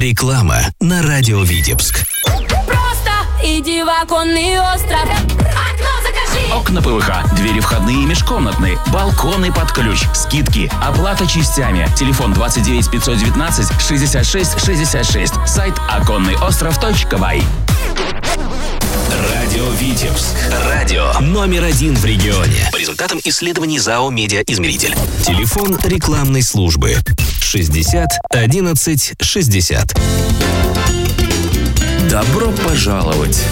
Реклама на радио Витебск. Просто иди в оконный остров. Окно закажи. Окна ПВХ, двери входные и межкомнатные, балконы под ключ, скидки, оплата частями. Телефон 29 519 66 66. Сайт оконныйостров.бай. Радио Витебск. Радио номер 1 в регионе. По результатам исследований ЗАО «Медиаизмеритель». Телефон рекламной службы 60 11 60. Добро пожаловать!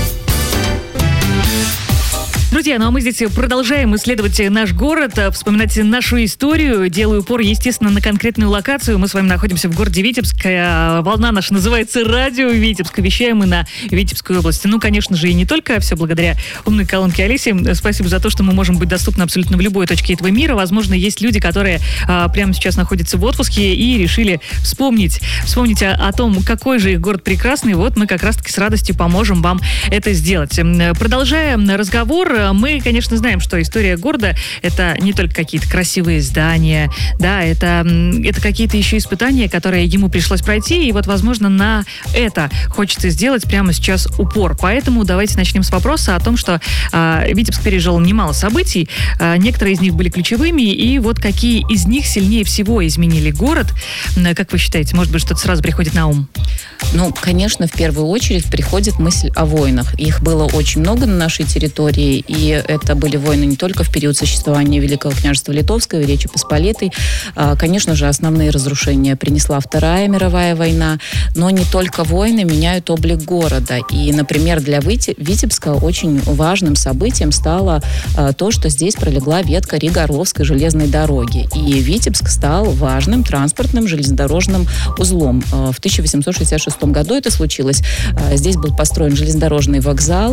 Друзья, ну а мы здесь продолжаем исследовать наш город, вспоминать нашу историю. Делаю упор, естественно, на конкретную локацию. Мы с вами находимся в городе Витебск. Волна наша называется «Радио Витебск». Вещаем мы на Витебской области. Ну, конечно же, и не только. Все благодаря умной колонке Алисе. Спасибо за то, что мы можем быть доступны абсолютно в любой точке этого мира. Возможно, есть люди, которые прямо сейчас находятся в отпуске и решили вспомнить о том, какой же их город прекрасный. Вот мы как раз-таки с радостью поможем вам это сделать. Продолжая разговор, мы, конечно, знаем, что история города — это не только какие-то красивые здания, да, это какие-то еще испытания, которые ему пришлось пройти, и вот, возможно, на это хочется сделать прямо сейчас упор. Поэтому давайте начнем с вопроса о том, что Витебск пережил немало событий, некоторые из них были ключевыми, и вот какие из них сильнее всего изменили город. Как вы считаете, может быть, что-то сразу приходит на ум? Ну, конечно, в первую очередь приходит мысль о войнах. Их было очень много на нашей территории, и это были войны не только в период существования Великого княжества Литовского и Речи Посполитой. Конечно же, основные разрушения принесла Вторая мировая война, но не только войны меняют облик города. И, например, для Витебска очень важным событием стало то, что здесь пролегла ветка Рига-Орловской железной дороги. И Витебск стал важным транспортным железнодорожным узлом. В 1866 году это случилось. Здесь был построен железнодорожный вокзал,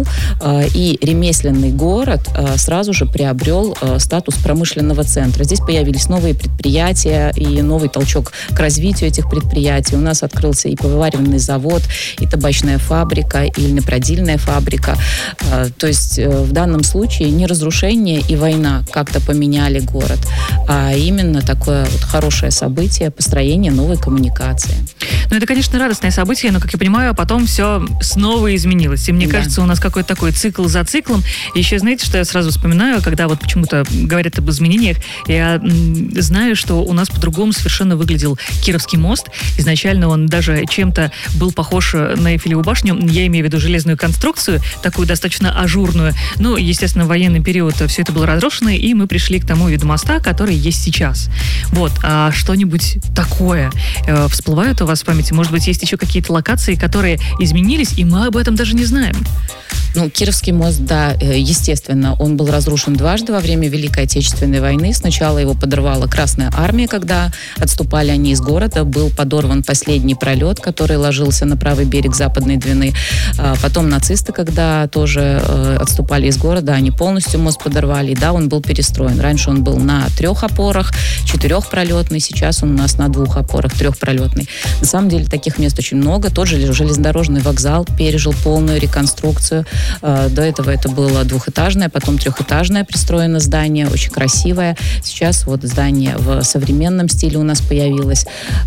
и ремесленный город сразу же приобрел статус промышленного центра. Здесь появились новые предприятия и новый толчок к развитию этих предприятий. У нас открылся и пивоваренный завод, и табачная фабрика, и льнопродильная фабрика. То есть в данном случае не разрушение и война как-то поменяли город, а именно такое вот хорошее событие — построение новой коммуникации. Ну, это, конечно, радостное событие, но, как я понимаю, потом все снова изменилось. И мне кажется, у нас какой-то такой цикл за циклом. И еще, знаете, что я сразу вспоминаю, когда вот почему-то говорят об изменениях, я знаю, что у нас по-другому совершенно выглядел Кировский мост. Изначально он даже чем-то был похож на Эйфелеву башню. Я имею в виду железную конструкцию, такую достаточно ажурную. Ну, естественно, в военный период все это было разрушено, и мы пришли к тому виду моста, который есть сейчас. Вот. А что-нибудь такое всплывает у вас в памяти? Может быть, есть еще какие-то локации, которые изменились, и мы об этом даже не знаем? Ну, Кировский мост, да, естественно, он был разрушен дважды во время Великой Отечественной войны. Сначала его подорвала Красная Армия, когда отступали они из города. Был подорван последний пролет, который ложился на правый берег Западной Двины. Потом нацисты, когда тоже отступали из города, они полностью мост подорвали. И да, он был перестроен. Раньше он был на 3 опорах, 4-пролетный. Сейчас он у нас на 2 опорах, 3-пролетный. На самом деле таких мест очень много. Тот же железнодорожный вокзал пережил полную реконструкцию. До этого это было 2-этажное, потом 3-этажное пристроено здание, очень красивое. Сейчас вот здание в современном стиле у нас появилось.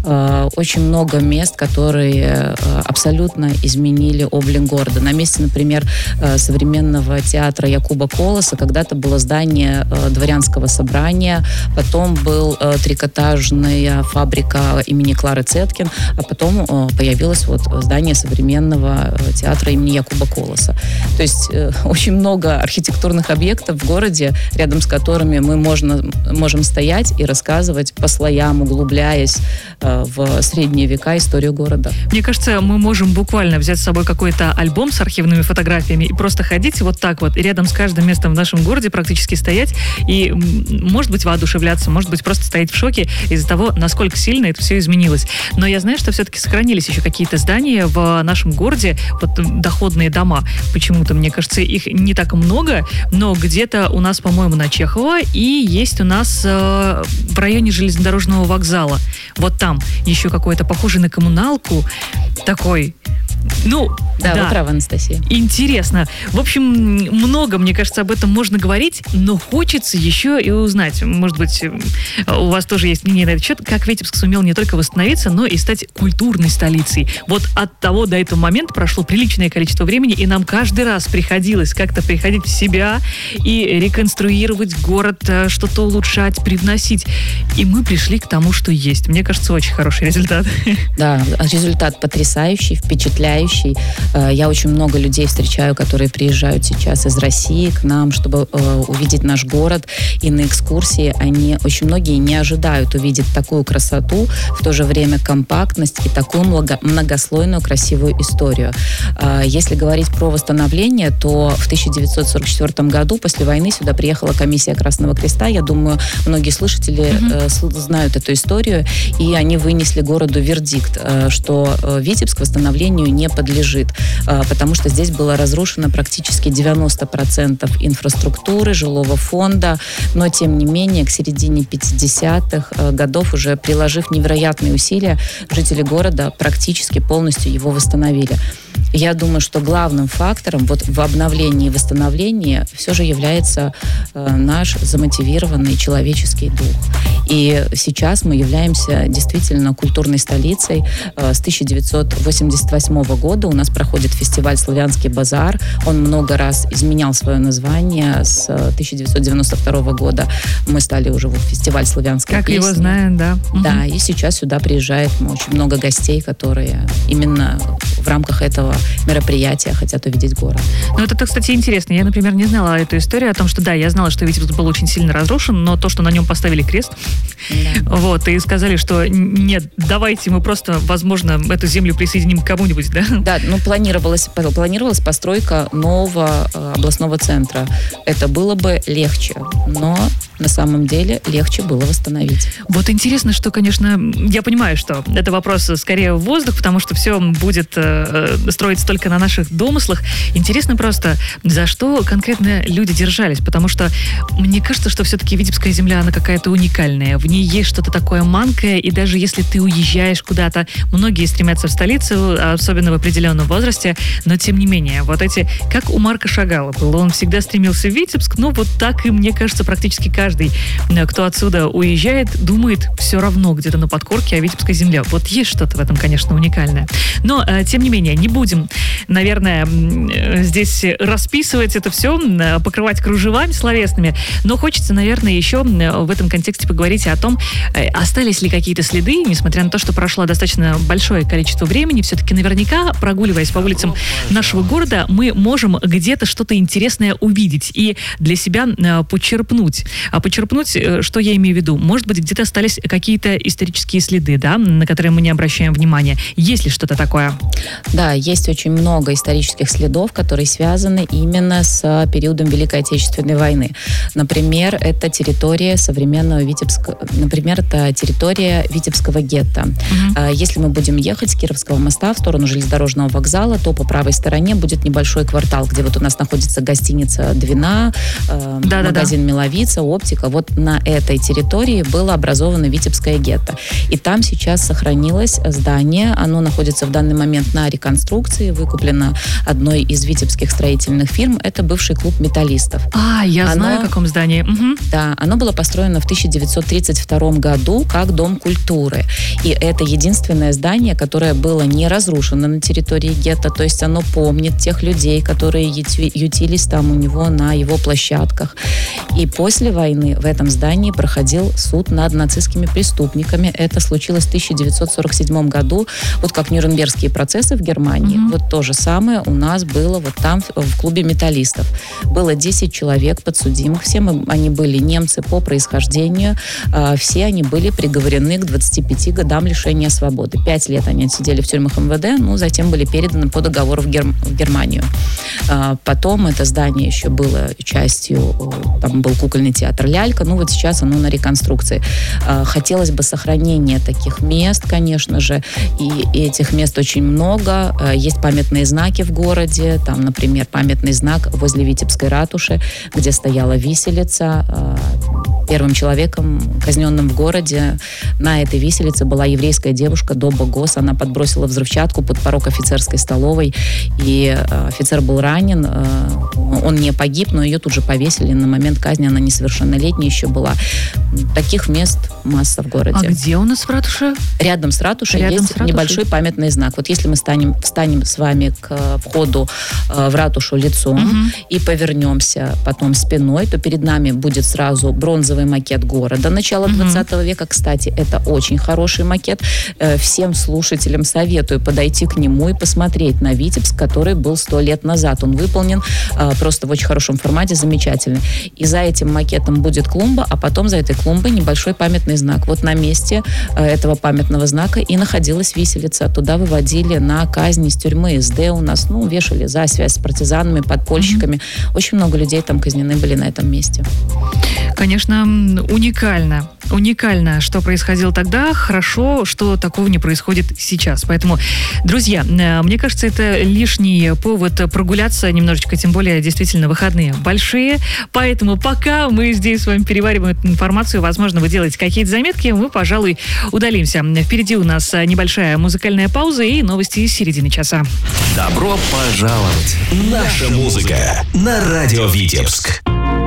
Очень много мест, которые абсолютно изменили облик города. На месте, например, современного театра Якуба Колоса когда-то было здание дворянского собрания, потом был трикотажная фабрика имени Клары Цеткин, а потом появилось вот здание современного театра имени Якуба Колоса. То есть очень много архитектурных объектов в городе, рядом с которыми мы можем стоять и рассказывать по слоям, углубляясь в средние века историю города. Мне кажется, мы можем буквально взять с собой какой-то альбом с архивными фотографиями и просто ходить вот так вот, и рядом с каждым местом в нашем городе практически стоять и, может быть, воодушевляться, может быть, просто стоять в шоке из-за того, насколько сильно это все изменилось. Но я знаю, что все-таки сохранились еще какие-то здания в нашем городе, вот доходные дома. Почему-то, мне кажется, их не так много, но где-то у нас, по-моему, на Чехова, и есть у нас в районе железнодорожного вокзала. Вот там еще какой-то похожий на коммуналку такой Да, вы правы, Анастасия. Интересно. В общем, много, мне кажется, об этом можно говорить, но хочется еще и узнать. Может быть, у вас тоже есть мнение на этот счет, как Витебск сумел не только восстановиться, но и стать культурной столицей. Вот от того до этого момента прошло приличное количество времени, и нам каждый раз приходилось как-то приходить в себя и реконструировать город, что-то улучшать, привносить. И мы пришли к тому, что есть. Мне кажется, очень хороший результат. Да, результат потрясающий, впечатляющий. Я очень много людей встречаю, которые приезжают сейчас из России к нам, чтобы увидеть наш город. И на экскурсии они очень многие не ожидают увидеть такую красоту, в то же время компактность и такую многослойную красивую историю. Если говорить про восстановление, то в 1944 году после войны сюда приехала комиссия Красного Креста. Я думаю, многие слушатели знают эту историю, и они вынесли городу вердикт, что Витебск восстановлению не подлежит, потому что здесь было разрушено практически 90% инфраструктуры, жилого фонда, но тем не менее к середине 50-х годов, уже приложив невероятные усилия, жители города практически полностью его восстановили. Я думаю, что главным фактором вот в обновлении и восстановлении все же является наш замотивированный человеческий дух. И сейчас мы являемся действительно культурной столицей. С 1988 года у нас проходит фестиваль «Славянский базар». Он много раз изменял свое название. С 1992 года мы стали уже фестиваль славянской как песни. Его знаем, да. Да, и сейчас сюда приезжает очень много гостей, которые именно в рамках этого мероприятия хотят увидеть город. Ну, это, кстати, интересно. Я, например, не знала эту историю о том, что, да, я знала, что Витебск был очень сильно разрушен, но то, что на нем поставили крест, вот, и сказали, что нет, давайте мы просто, возможно, эту землю присоединим к кому-нибудь, да? Да, планировалась постройка нового областного центра. Это было бы легче, но на самом деле легче было восстановить. Вот интересно, что, конечно, я понимаю, что это вопрос скорее в воздух, потому что все будет строиться только на наших домыслах. Интересно просто, за что конкретно люди держались, потому что мне кажется, что все-таки Витебская земля, она какая-то уникальная. В ней есть что-то такое манкое, и даже если ты уезжаешь куда-то, многие стремятся в столицу, особенно в определенном возрасте, но тем не менее, вот эти, как у Марка Шагала было, он всегда стремился в Витебск, но вот так и, мне кажется, практически каждый, кто отсюда уезжает, думает все равно где-то на подкорке о Витебской земле. Вот есть что-то в этом, конечно, уникальное. Но, тем не менее, не будем, наверное, здесь расписывать это все, покрывать кружевами словесными, но хочется, наверное, еще в этом контексте поговорить о том, остались ли какие-то следы, несмотря на то, что прошло достаточно большое количество времени, все-таки наверняка, прогуливаясь по улицам нашего города, мы можем где-то что-то интересное увидеть и для себя почерпнуть. А почерпнуть, что я имею в виду? Может быть, где-то остались какие-то исторические следы, да, на которые мы не обращаем внимания. Есть ли что-то такое? Да, есть очень много исторических следов, которые связаны именно с периодом Великой Отечественной войны. Например, это территория современного Витебска, например, это территория Витебского гетто. Если мы будем ехать с Кировского моста в сторону железнодорожного вокзала, то по правой стороне будет небольшой квартал, где вот у нас находится гостиница «Двина», магазин «Миловица», оптика. Вот на этой территории было образовано Витебское гетто. И там сейчас сохранилось здание. Оно находится в данный момент на реконструкции, выкуплено одной из витебских строительных фирм. Это бывший клуб металлистов. Я знаю, в каком здании. Да, оно было построено в 1932 году как дом культуры. И это единственное здание, которое было не разрушено на территории гетто. То есть оно помнит тех людей, которые ютились там у него на его площадках. И после войны в этом здании проходил суд над нацистскими преступниками. Это случилось в 1947 году. Вот как Нюрнбергские процессы в Германии. Вот то же самое у нас было вот там, в клубе металлистов. Было 10 человек подсудимых. Все они были немцы по происхождению. Все они были приговорены к 25 годам лишения свободы. 5 лет они отсидели в тюрьмах МВД, но затем были переданы по договору в Германию. Потом это здание еще было частью, там был кукольный театр «Лялька», ну вот сейчас оно на реконструкции. Хотелось бы сохранения таких мест, конечно же, и этих мест очень много. Есть памятные знаки в городе, там, например, памятный знак возле Витебской ратуши, где стояла виселица. Первым человеком, казненным в городе, на этой виселице была еврейская девушка Доба Гос. Она подбросила взрывчатку под порог офицерской столовой, и офицер был ранен. Он не погиб, но ее тут же повесили. На момент казни она несовершеннолетняя еще была. Таких мест масса в городе. А где у нас в ратуше? Рядом с ратушей есть небольшой памятный знак. Вот если мы встанем с вами к входу в ратушу лицом и повернемся потом спиной, то перед нами будет сразу бронзовый макет города начала 20 века. Кстати, это очень хороший макет. Всем слушателям советую подойти к нему и посмотреть на Витебск, который был 100 лет назад. Он выполнен просто в очень хорошем формате, замечательно. И за этим макетом будет клумба, а потом за этой клумбой небольшой памятный знак. Вот на месте этого памятного знака и находилась виселица. Туда выводили на казнь из тюрьмы СД у нас, вешали за связь с партизанами, подпольщиками. Очень много людей там казнены были на этом месте. Конечно, уникально. Уникально, что происходило тогда. Хорошо, что такого не происходит сейчас. Поэтому, друзья, мне кажется, это лишний повод прогуляться немножечко, тем более, действительно, выходные большие. Поэтому пока мы здесь с вами перевариваем эту информацию, возможно, вы делаете какие-то заметки, мы, пожалуй, удалимся. Впереди у нас небольшая музыкальная пауза и новости из середины часа. Добро пожаловать! Наша музыка на радио Витебск.